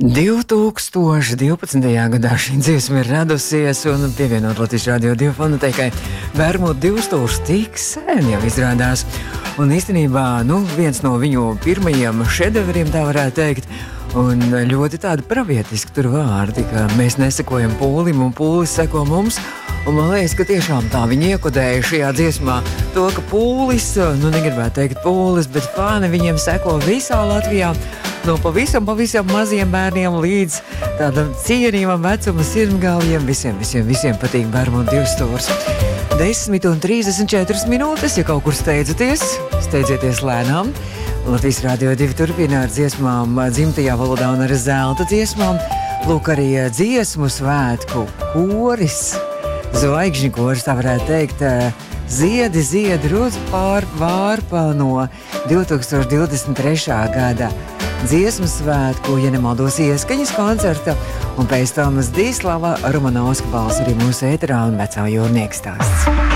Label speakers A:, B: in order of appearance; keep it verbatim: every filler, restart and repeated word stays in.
A: divtūkstoš divpadsmitajā gadā šī dziesma ir radusies un pievienot Latvijas Radio divu fonoteikai Vermut divstūši tik sen jau izrādās. Un īstenībā, nu, viens no viņu pirmajiem šedevriem, tā varētu teikt, un ļoti tādi pravietiski tur vārdi, ka mēs nesakojam pūlim un pūlis seko mums. Un man liekas, ka tiešām tā viņi iekodēja šajā dziesmā to, ka pūlis, nu negribētu teikt pūlis, bet fani viņiem seko visā Latvijā. No pavisam, pavisam maziem bērniem līdz tādam cienījumam vecuma sirmgaujiem. Visiem, visiem, visiem patīk Vermut divstūrs. desmit un trīsdesmit četras minūtes, ja kaut kur steidzaties, steidzieties lēnām. Latvijas Radio divi turpina ar dziesmām dzimtajā valodā un ar zelta dziesmām. Lūk, arī dziesmu svētku koris, zvaigžņu koris, tā varētu teikt, ziedi, ziedi, rudz pār vārpa no divtūkstoš divdesmit trešā gada dziesmu svētku, ja nemaldos, ieskaņas koncerta, un pēc tam Zdislava Romanovska balss arī mūsu ēterā un vecā jūrnieka stāsts.